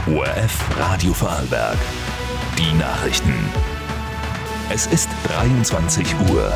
ORF Radio Vorarlberg. Die Nachrichten. Es ist 23 Uhr.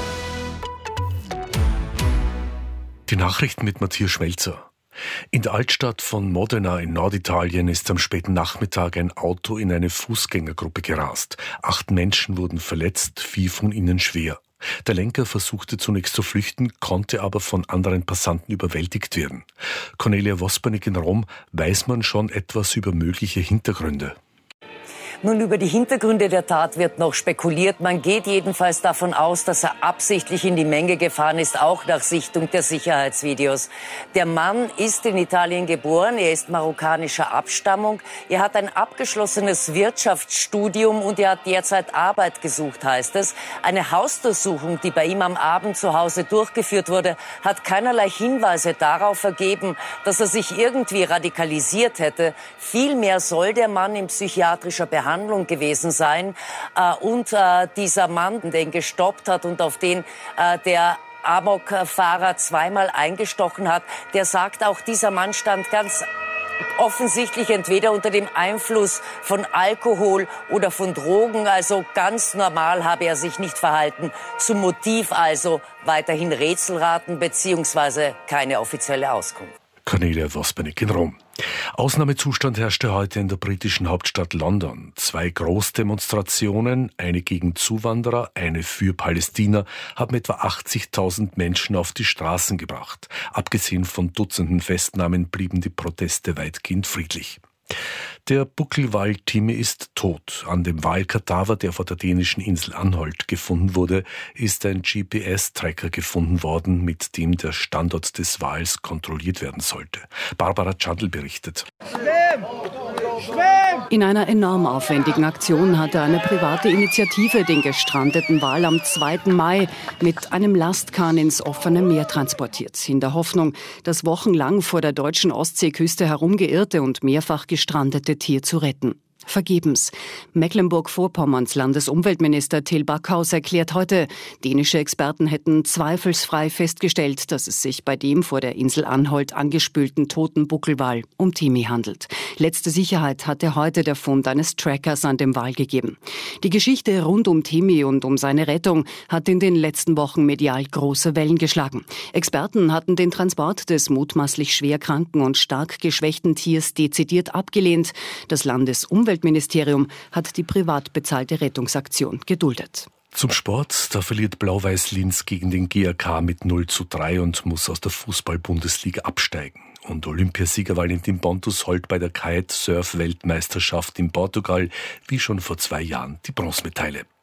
Die Nachrichten mit Matthias Schmelzer. In der Altstadt von Modena in Norditalien ist am späten Nachmittag ein Auto in eine Fußgängergruppe gerast. 8 Menschen wurden verletzt, 4 von ihnen schwer. Der Lenker versuchte zunächst zu flüchten, konnte aber von anderen Passanten überwältigt werden. Cornelia Wospernik in Rom, weiß man schon etwas über mögliche Hintergründe? Nun, über die Hintergründe der Tat wird noch spekuliert. Man geht jedenfalls davon aus, dass er absichtlich in die Menge gefahren ist, auch nach Sichtung der Sicherheitsvideos. Der Mann ist in Italien geboren, er ist marokkanischer Abstammung, er hat ein abgeschlossenes Wirtschaftsstudium und er hat derzeit Arbeit gesucht, heißt es. Eine Hausdurchsuchung, die bei ihm am Abend zu Hause durchgeführt wurde, hat keinerlei Hinweise darauf ergeben, dass er sich irgendwie radikalisiert hätte. Vielmehr soll der Mann in psychiatrischer Behandlung gewesen sein und dieser Mann, der ihn gestoppt hat und auf den der Amokfahrer zweimal eingestochen hat, der sagt auch, dieser Mann stand ganz offensichtlich entweder unter dem Einfluss von Alkohol oder von Drogen, also ganz normal habe er sich nicht verhalten. Zum Motiv also weiterhin Rätselraten bzw. keine offizielle Auskunft. Cornelia Wospernik in Rom. Ausnahmezustand herrschte heute in der britischen Hauptstadt London. 2 Großdemonstrationen, eine gegen Zuwanderer, eine für Palästina, haben etwa 80.000 Menschen auf die Straßen gebracht. Abgesehen von Dutzenden Festnahmen blieben die Proteste weitgehend friedlich. Der Buckelwal-Timmy ist tot. An dem Walkadaver, der vor der dänischen Insel Anholt gefunden wurde, ist ein GPS-Tracker gefunden worden, mit dem der Standort des Wals kontrolliert werden sollte. Barbara Tschandl berichtet. In einer enorm aufwendigen Aktion hatte eine private Initiative den gestrandeten Wal am 2. Mai mit einem Lastkahn ins offene Meer transportiert. In der Hoffnung, das wochenlang vor der deutschen Ostseeküste herumgeirrte und mehrfach gestrandete Tier zu retten. Vergebens. Mecklenburg-Vorpommerns Landesumweltminister Till Backhaus erklärt heute, dänische Experten hätten zweifelsfrei festgestellt, dass es sich bei dem vor der Insel Anholt angespülten toten Buckelwal um Timmy handelt. Letzte Sicherheit hatte heute der Fund eines Trackers an dem Wal gegeben. Die Geschichte rund um Timmy und um seine Rettung hat in den letzten Wochen medial große Wellen geschlagen. Experten hatten den Transport des mutmaßlich schwer kranken und stark geschwächten Tiers dezidiert abgelehnt. Das Landesumweltministerium hat die privat bezahlte Rettungsaktion geduldet. Zum Sport, da verliert Blau-Weiß Linz gegen den GAK mit 0:3 und muss aus der Fußball-Bundesliga absteigen. Und Olympiasieger Valentin Pontus holt bei der Kite-Surf-Weltmeisterschaft in Portugal wie schon vor 2 Jahren die Bronzemedaille.